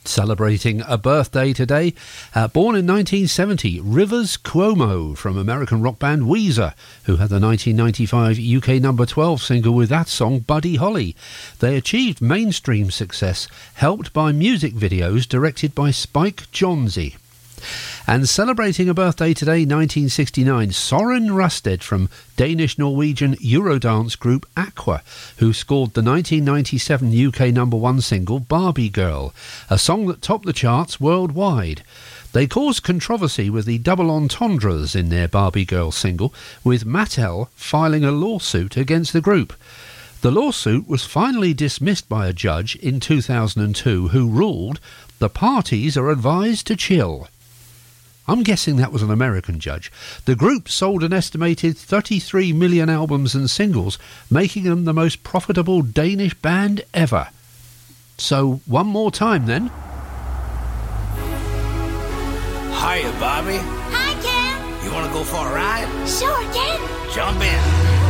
Celebrating a birthday today, born in 1970, Rivers Cuomo from American rock band Weezer, who had the 1995 UK number 12 single with that song, Buddy Holly. They achieved mainstream success, helped by music videos directed by Spike Jonze. And celebrating a birthday today, 1969, Soren Rusted from Danish-Norwegian Eurodance group Aqua, who scored the 1997 UK number 1 single Barbie Girl, a song that topped the charts worldwide. They caused controversy with the double entendres in their Barbie Girl single, with Mattel filing a lawsuit against the group. The lawsuit was finally dismissed by a judge in 2002 who ruled the parties are advised to chill. I'm guessing that was an American judge. The group sold an estimated 33 million albums and singles, making them the most profitable Danish band ever. So, one more time then. Hiya, Bobby. Hi, Ken. You want to go for a ride? Sure, Ken. Jump in.